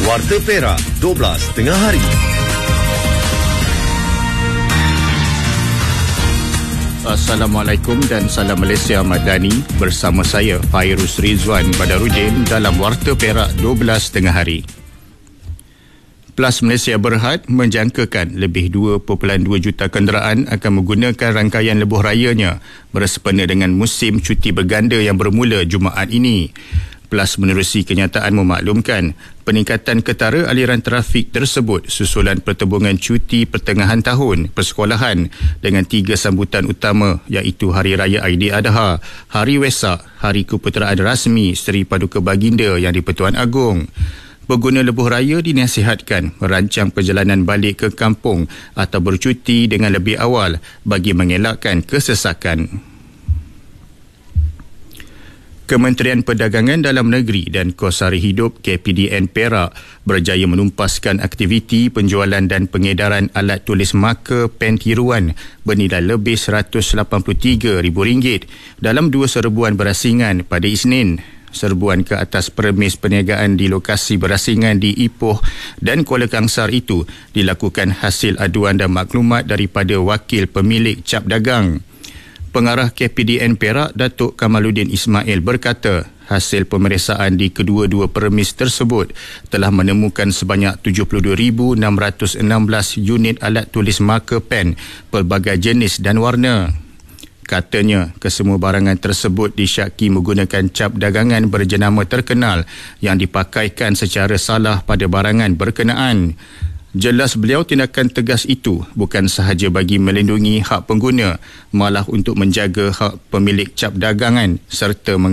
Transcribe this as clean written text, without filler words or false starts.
Warta Perak 12 tengah hari. Assalamualaikum dan salam Malaysia Madani. Bersama saya Fairuz Rizwan Badarudin dalam Warta Perak 12 tengah hari. Plus Malaysia Berhad menjangkakan lebih 2.2 juta kenderaan akan menggunakan rangkaian lebuh rayanya bersempena dengan musim cuti berganda yang bermula Jumaat ini. Plus menerusi kenyataan memaklumkan peningkatan ketara aliran trafik tersebut susulan pertembungan cuti pertengahan tahun persekolahan dengan 3 sambutan utama iaitu Hari Raya Aidiladha, Hari Wesak, Hari Keputeraan Rasmi Seri Paduka Baginda Yang di-Pertuan Agong. Pengguna lebuh raya dinasihatkan merancang perjalanan balik ke kampung atau bercuti dengan lebih awal bagi mengelakkan kesesakan. Kementerian Perdagangan Dalam Negeri dan Kos Sara Hidup KPDN Perak berjaya menumpaskan aktiviti penjualan dan pengedaran alat tulis marker pen tiruan bernilai lebih RM183,000 dalam 2 serbuan berasingan pada Isnin. Serbuan ke atas permis perniagaan di lokasi berasingan di Ipoh dan Kuala Kangsar itu dilakukan hasil aduan dan maklumat daripada wakil pemilik cap dagang. Pengarah KPDN Perak Datuk Kamaluddin Ismail berkata hasil pemeriksaan di kedua-dua permis tersebut telah menemukan sebanyak 72,616 unit alat tulis marker pen pelbagai jenis dan warna. Katanya, kesemua barangan tersebut disyaki menggunakan cap dagangan berjenama terkenal yang dipakaikan secara salah pada barangan berkenaan. Jelas beliau tindakan tegas itu bukan sahaja bagi melindungi hak pengguna, malah untuk menjaga hak pemilik cap dagangan serta